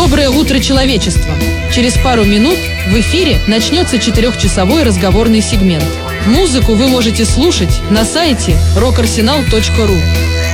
Доброе утро, человечество! Через пару минут в эфире начнется 4-часовой разговорный сегмент. Музыку вы можете слушать на сайте rockarsenal.ru.